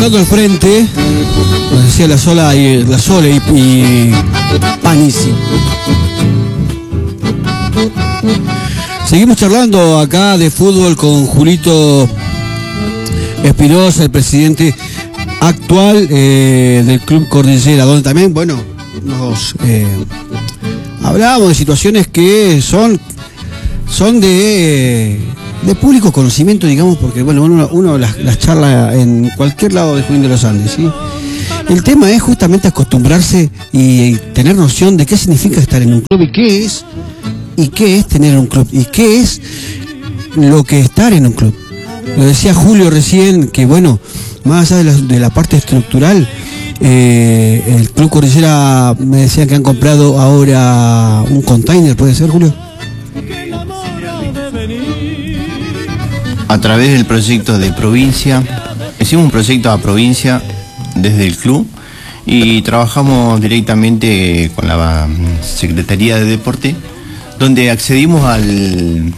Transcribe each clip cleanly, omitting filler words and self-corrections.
Tomando el frente, nos decía la Sole y Panisi. Seguimos charlando acá de fútbol con Julito Espinosa, el presidente actual del Club Cordillera, donde también, bueno, nos hablábamos de situaciones que son de público conocimiento, digamos, porque bueno, uno las charla en cualquier lado de Junín de los Andes, ¿sí? El tema es justamente acostumbrarse y tener noción de qué significa estar en un club y qué es tener un club y qué es lo que estar en un club. Lo decía Julio recién, que bueno, más allá de la parte estructural, el Club Cordillera me decía que han comprado ahora un container, ¿puede ser, Julio? A través del proyecto de provincia, hicimos un proyecto a provincia desde el club y trabajamos directamente con la Secretaría de Deporte, donde accedimos al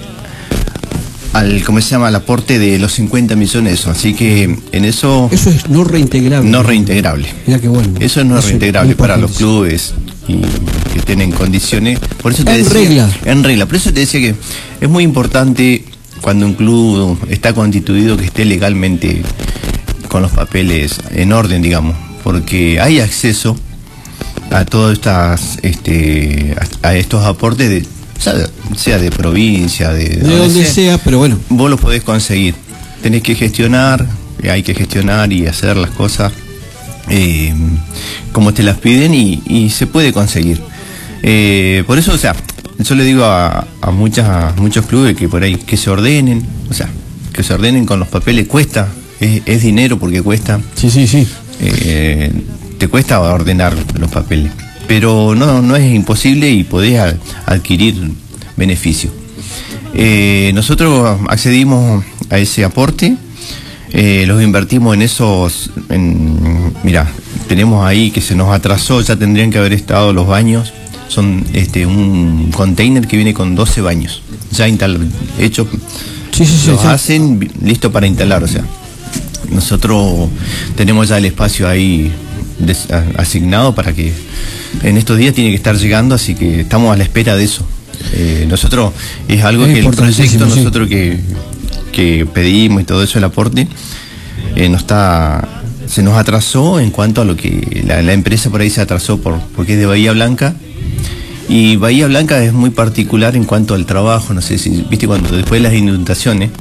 ¿cómo se llama? Al aporte de los 50 millones, así que en eso... Eso es no reintegrable. No reintegrable. Mira qué bueno. Eso es no reintegrable para los clubes y que tienen condiciones. Por eso te decía, en regla. Por eso te decía que es muy importante cuando un club está constituido que esté legalmente con los papeles en orden, digamos, porque hay acceso a todas estas a estos aportes de sea de provincia, de donde sea, pero bueno, vos lo podés conseguir. Tenés que gestionar, hay que gestionar y hacer las cosas como te las piden y se puede conseguir. Por eso, o sea, yo le digo a muchos clubes que por ahí que se ordenen, o sea, que se ordenen con los papeles. Cuesta, es dinero porque cuesta. Sí. Te cuesta ordenar los papeles, pero no es imposible y podés adquirir beneficio. Nosotros accedimos a ese aporte, los invertimos en esos, mirá, tenemos ahí que se nos atrasó, ya tendrían que haber estado los baños, son un container que viene con 12 baños, ya hechos, los hacen listo para instalar, o sea, nosotros tenemos ya el espacio ahí asignado para que en estos días tiene que estar llegando, así que estamos a la espera de eso. Nosotros es algo que el proyecto nosotros que pedimos y todo eso, el aporte se nos atrasó en cuanto a lo que la empresa por ahí se atrasó porque es de Bahía Blanca, y Bahía Blanca es muy particular en cuanto al trabajo. No sé si viste cuando después de las inundaciones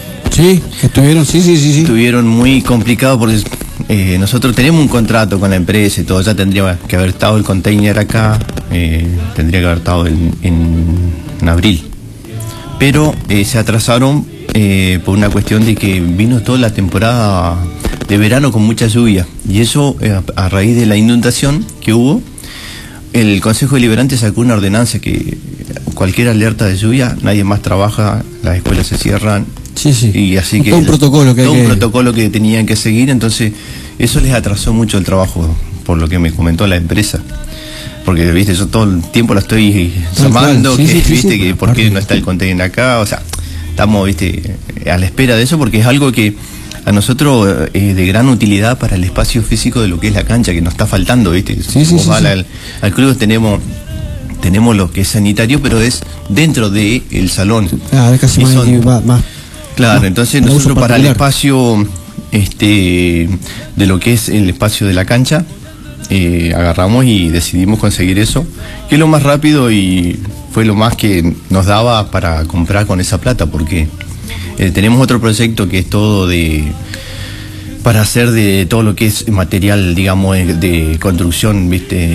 estuvieron muy complicados porque nosotros tenemos un contrato con la empresa y todo, ya tendría que haber estado el container acá, tendría que haber estado en abril, pero se atrasaron por una cuestión de que vino toda la temporada de verano con mucha lluvia, y eso a raíz de la inundación que hubo, el Consejo Deliberante sacó una ordenanza que cualquier alerta de lluvia nadie más trabaja, las escuelas se cierran. Y así que todo un protocolo que tenían que seguir, entonces eso les atrasó mucho el trabajo, por lo que me comentó la empresa, porque viste, yo todo el tiempo la estoy llamando, que por qué no está el container acá, o sea, estamos a la espera de eso, porque es algo que a nosotros es de gran utilidad para el espacio físico de lo que es la cancha, que nos está faltando, viste. Al club tenemos lo que es sanitario, pero es dentro del salón. Es casi más. Claro, entonces nosotros para el espacio de lo que es el espacio de la cancha, agarramos y decidimos conseguir eso, que es lo más rápido y fue lo más que nos daba para comprar con esa plata, porque tenemos otro proyecto que es todo para hacer de todo lo que es material, digamos, de construcción,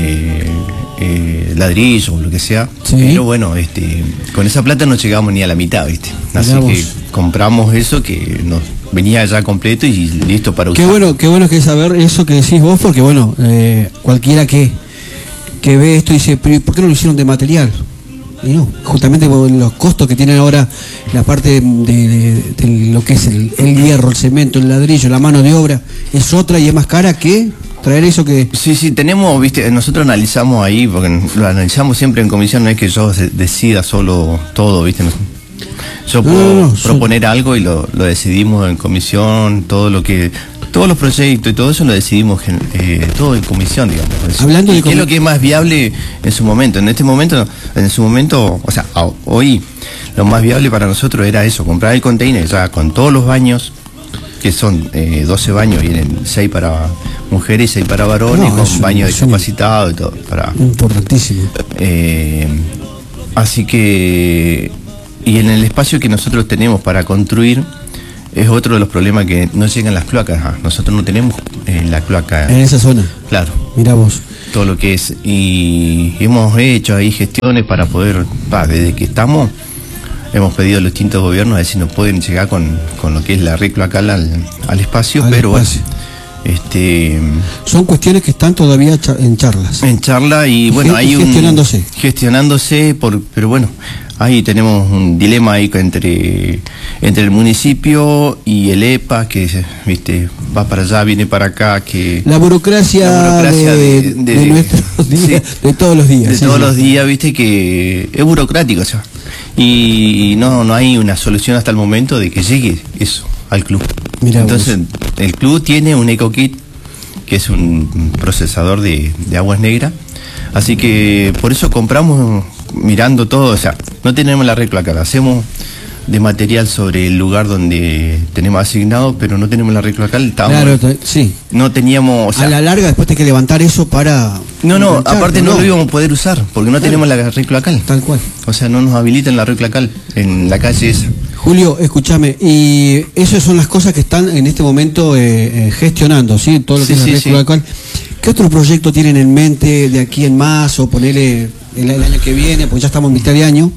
ladrillo o lo que sea, pero bueno, con esa plata no llegamos ni a la mitad, así que compramos eso que nos venía ya completo y listo para usar. Qué bueno que saber eso que decís vos, porque bueno, cualquiera que ve esto dice, ¿por qué no lo hicieron de material? Y no, justamente por los costos que tienen ahora la parte de lo que es el hierro, el cemento, el ladrillo, la mano de obra, es otra y es más cara que traer eso que... Sí, tenemos, nosotros analizamos ahí, porque lo analizamos siempre en comisión, no es que yo decida solo todo, Yo puedo proponer algo y lo decidimos en comisión, todo lo que todos los proyectos y todo eso lo decidimos todo en comisión, digamos. Hablando de ¿qué es lo que es más viable en su momento? En su momento, o sea, hoy lo más viable para nosotros era eso, comprar el container ya con todos los baños, que son 12 baños, vienen 6 para mujeres y 6 para varones, con baños discapacitados y todo. Importantísimo. Así que, y en el espacio que nosotros tenemos para construir, es otro de los problemas que no llegan las cloacas. Nosotros no tenemos la cloaca. En esa zona. Claro. Mirá vos. Todo lo que es. Y hemos hecho ahí gestiones para poder, desde que estamos, hemos pedido a los distintos gobiernos a ver si nos pueden llegar con lo que es la red cloacal al espacio, pero espacio. Son cuestiones que están todavía en charlas. En charla y bueno, hay gestionándose pero bueno, ahí tenemos un dilema ahí entre el municipio y el EPA, que va para allá, viene para acá, que la burocracia de nuestros días, de todos los días. De todos los días, que es burocrático, o sea, y no hay una solución hasta el momento de que llegue eso al club. Mirá entonces vos. El club tiene un EcoKit, que es un procesador de aguas negras, así que por eso compramos mirando todo, o sea, no tenemos la red cloacal, hacemos de material sobre el lugar donde tenemos asignado, pero no tenemos la red cloacal. Claro, sí. No teníamos, o sea, a la larga después hay que levantar eso para... No, aparte no lo íbamos a poder usar, porque no tenemos la red cloacal. Tal cual. O sea, no nos habilitan la red cloacal en la calle esa. Julio, escúchame, y esas son las cosas que están en este momento gestionando, ¿sí? Todo lo que es la red cloacal. ¿Qué otro proyecto tienen en mente de aquí en más, o ponerle el año que viene, porque ya estamos en mitad de año?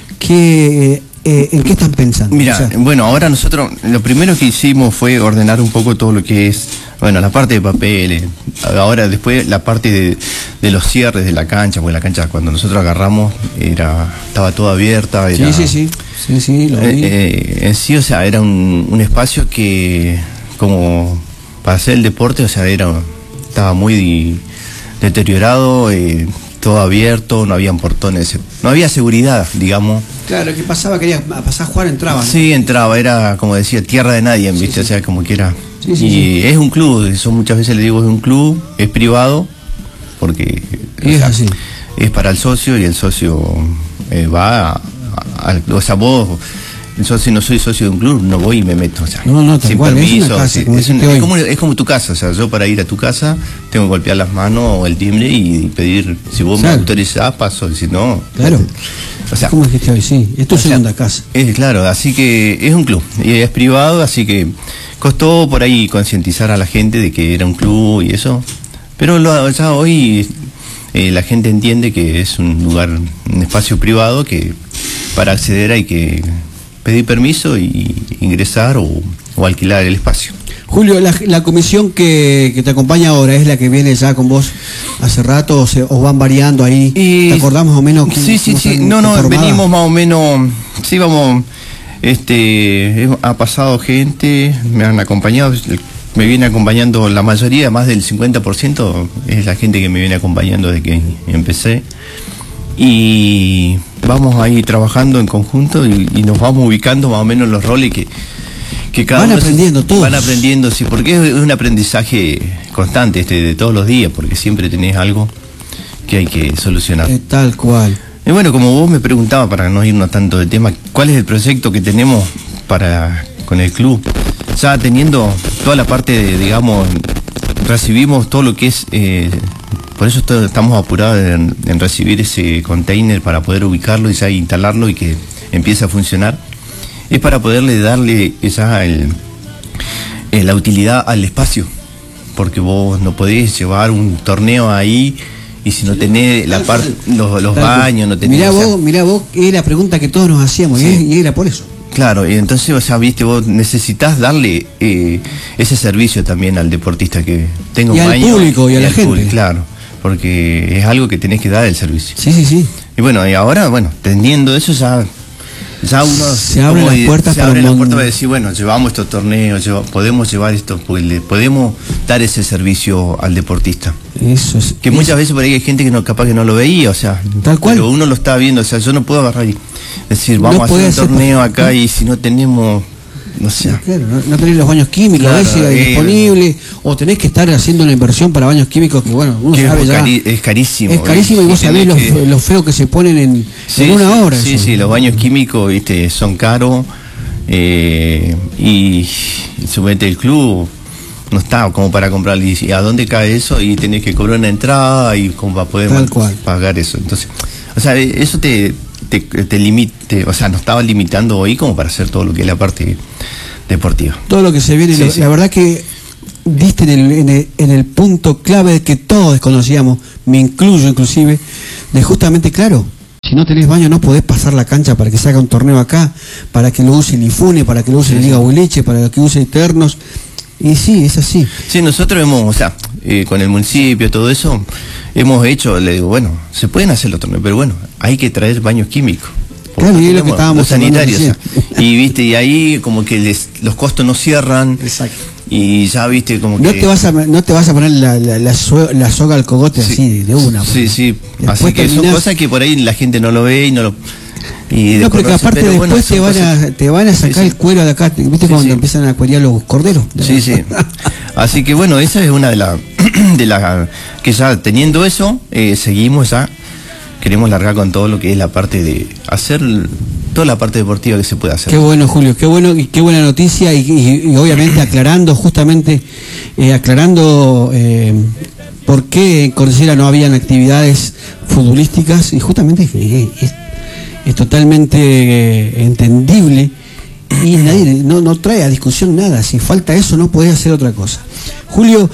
¿En qué están pensando? Mira, bueno, ahora nosotros lo primero que hicimos fue ordenar un poco todo lo que es, bueno, la parte de papeles, ahora después la parte de los cierres de la cancha, porque la cancha cuando nosotros agarramos estaba toda abierta. Sí, lo vi. En sí, o sea, era un espacio que como para hacer el deporte, o sea, estaba muy deteriorado, todo abierto, no habían portones, no había seguridad, digamos. Claro, que pasaba, quería pasar a jugar, entraba, ¿no? Sí, entraba, era como decía, tierra de nadie, ¿viste? Sí. O sea, como que era... Sí. Es un club, eso muchas veces le digo, es un club, es privado, porque es para el socio, y el socio va o sea, vos... Si no soy socio de un club, no voy y me meto, o sea, sin permiso. Es como tu casa, o sea, yo para ir a tu casa tengo que golpear las manos o el timbre y pedir, si vos me autorizás, paso, si no... Claro, o sea, ¿cómo dijiste hoy? Sí, es tu segunda casa. Claro, así que es un club, y es privado, así que costó por ahí concientizar a la gente de que era un club y eso, pero ya hoy la gente entiende que es un lugar, un espacio privado, que para acceder hay que pedir permiso y ingresar o alquilar el espacio. Julio, la comisión que te acompaña ahora es la que viene ya con vos hace rato, o van variando ahí. ¿Te acordás más o menos? Sí. No, venimos más o menos, sí, vamos, ha pasado gente, me han acompañado, me viene acompañando la mayoría, más del 50% es la gente que me viene acompañando desde que empecé. Y vamos ahí trabajando en conjunto y nos vamos ubicando más o menos los roles que cada uno aprendiendo todos. Van aprendiendo, sí, porque es un aprendizaje constante de todos los días, porque siempre tenés algo que hay que solucionar. Tal cual. Y bueno, como vos me preguntabas, para no irnos tanto del tema, ¿cuál es el proyecto que tenemos con el club? Ya teniendo toda la parte digamos, recibimos todo lo que es... por eso estamos apurados en recibir ese container para poder ubicarlo y ya instalarlo y que empiece a funcionar. Es para poderle darle la utilidad al espacio, porque vos no podés llevar un torneo ahí y si no tenés los baños, no tenés... Mirá vos, es la pregunta que todos nos hacíamos, y era por eso. Claro, y entonces, o sea, viste, vos necesitas darle ese servicio también al deportista, que tenga un baño. Y al público y a la gente. Público, claro, porque es algo que tenés que dar el servicio. Sí. Y bueno, y ahora, teniendo eso ya uno se abre las puertas para decir, bueno, llevamos estos torneos, podemos llevar esto, pues le podemos dar ese servicio al deportista. Eso es. Que muchas veces por ahí hay gente que capaz que no lo veía, o sea, tal cual. Pero uno lo está viendo, o sea, yo no puedo agarrar y decir, vamos a hacer un torneo acá y si no tenemos no sé. Claro, no tenés los baños químicos a veces disponibles, o tenés que estar haciendo una inversión para baños químicos que, bueno, uno sabe ya. Es carísimo. Es carísimo y vos sabés lo feo que se ponen en una hora. Sí, los baños químicos, viste, son caros. Y suponete el club no está como para comprar, y a dónde cae eso, y tenés que cobrar una entrada y como para poder pagar eso. Entonces, o sea, eso te limite, o sea, nos estaba limitando hoy como para hacer todo lo que es la parte deportiva. Todo lo que se viene, la verdad que diste en el punto clave que todos desconocíamos, me incluyo inclusive, de justamente, claro, si no tenés baño no podés pasar la cancha para que se haga un torneo acá, para que lo use el Ifune, para que lo use la Liga Huiliche, para que use Eternos. Y sí, es así. Sí, nosotros hemos, o sea, con el municipio, todo eso, hemos hecho, le digo, bueno, se pueden hacer los torneos, pero bueno, hay que traer baños químicos. Claro, y es lo que estábamos sanitarios. Y viste, y ahí como que los costos no cierran. Exacto. Y ya viste como no que... no te vas a poner la soga al cogote así de una. Sí. Así que son cosas que por ahí la gente no lo ve y no lo... No, porque aparte después te van a sacar el cuero de acá, ¿viste? Cuando empiezan a cuerear los corderos. Sí. Así que bueno, esa es una de las que ya teniendo eso, seguimos ya, queremos largar con todo lo que es la parte de hacer toda la parte deportiva que se puede hacer. Qué bueno, Julio, qué bueno y qué buena noticia y obviamente aclarando por qué en Cordillera no habían actividades futbolísticas, y justamente es totalmente entendible, y nadie no trae a discusión nada. Si falta eso no podés hacer otra cosa. Julio,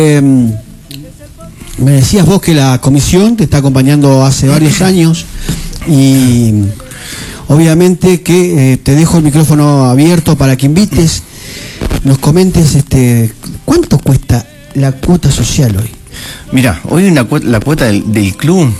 me decías vos que la comisión te está acompañando hace varios años, y obviamente que te dejo el micrófono abierto para que invites, nos comentes ¿cuánto cuesta la cuota social hoy? Mira, hoy la cuota del club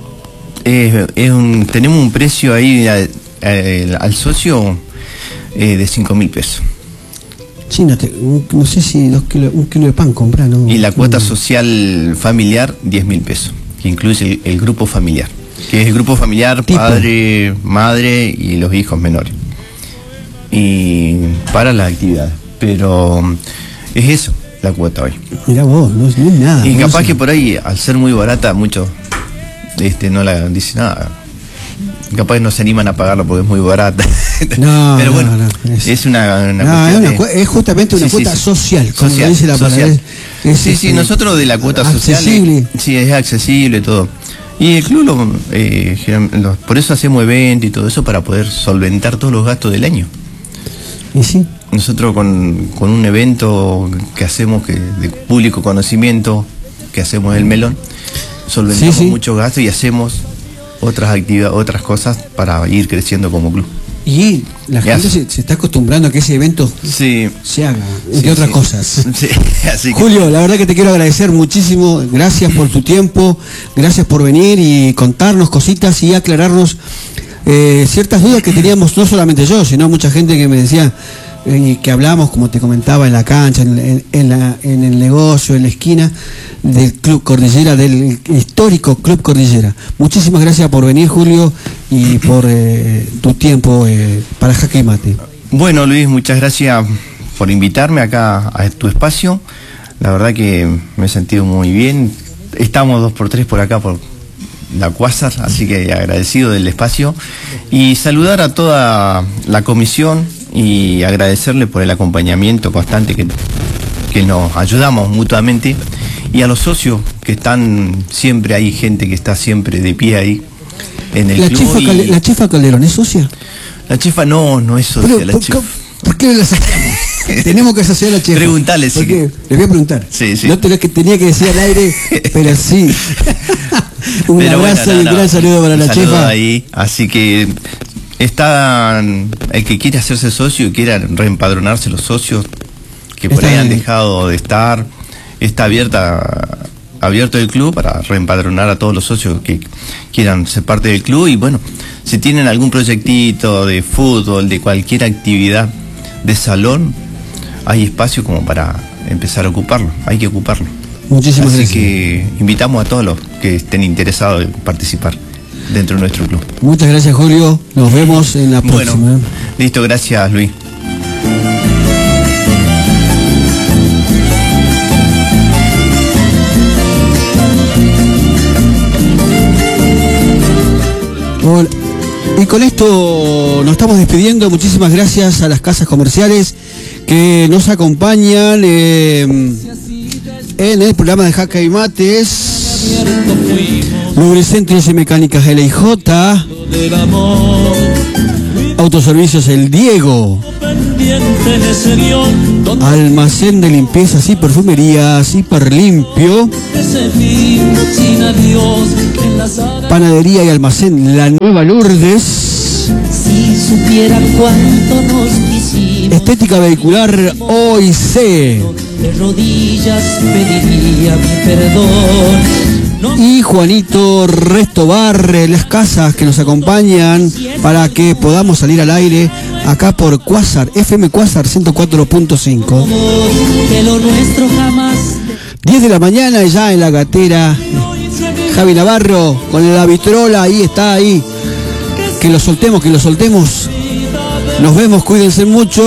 tenemos un precio ahí al socio de 5.000 pesos. Sí, no sé si un kilo de pan comprar, ¿no? Y la cuota social familiar, 10.000 pesos, que incluye el grupo familiar, que es el grupo familiar, padre, madre y los hijos menores. Y para las actividades. Pero es eso, la cuota hoy. Mirá vos, no es nada. Y capaz que por ahí, al ser muy barata, muchos no la dicen nada. Capaz no se animan a pagarla porque es muy barata. Pero bueno, es una es justamente una cuota social, como dice la palabra. Sí, nosotros de la cuota social, sí, es accesible todo. Y el club por eso hacemos eventos y todo eso, para poder solventar todos los gastos del año. Y sí. Nosotros con un evento que hacemos de público conocimiento, que hacemos el Melón, solventamos muchos gastos y hacemos otras actividades, otras cosas para ir creciendo como club. Y la gente se está acostumbrando a que ese evento se haga, entre otras cosas. Así que... Julio, la verdad que te quiero agradecer muchísimo, gracias por tu tiempo, gracias por venir y contarnos cositas y aclararnos ciertas dudas que teníamos, no solamente yo, sino mucha gente que me decía, que hablamos, como te comentaba, en la cancha, en el negocio, en la esquina del Club Cordillera, del histórico Club Cordillera. Muchísimas gracias por venir, Julio, y por tu tiempo para Jaque y Mate. Bueno, Luis, muchas gracias por invitarme acá a tu espacio. La verdad que me he sentido muy bien. Estamos 2x3 por acá, por la Cuásar, así que agradecido del espacio. Y saludar a toda la comisión y agradecerle por el acompañamiento constante que nos ayudamos mutuamente, y a los socios que están siempre, hay gente que está siempre de pie ahí en el club. ¿La Chefa Calderón es socia? La Chefa no es socia. Pero, ¿por qué no la sacamos? Tenemos que asociar a la Chefa. Preguntale, sí. Le voy a preguntar. Sí. No te lo que tenía que decir al aire, pero sí. Un abrazo y un gran saludo para la Chefa. Ahí, así que el que quiere hacerse socio y quiera reempadronarse, los socios que por ahí han dejado de estar, está abierto el club para reempadronar a todos los socios que quieran ser parte del club. Y bueno, si tienen algún proyectito de fútbol, de cualquier actividad de salón, hay espacio como para empezar a ocuparlo, hay que ocuparlo. Muchísimas gracias. Así que invitamos a todos los que estén interesados en participar dentro de nuestro club. Muchas gracias, Julio, nos vemos en la próxima. Bueno, listo, gracias, Luis. Y con esto nos estamos despidiendo. Muchísimas gracias a las casas comerciales que nos acompañan en el programa de Jaca y Mates. Lubricentros y Mecánicas LIJ, Autoservicios El Diego, Almacén de Limpiezas y Perfumerías Hiperlimpio, Panadería y Almacén La Nueva Lourdes, Estética Vehicular OIC, de rodillas pediría mi perdón. Y Juanito Restobar, las casas que nos acompañan para que podamos salir al aire acá por Cuásar, FM Cuásar 104.5. 10 de la mañana ya en la gatera. Javi Navarro con la vitrola, ahí está, ahí. Que lo soltemos, que lo soltemos. Nos vemos, cuídense mucho.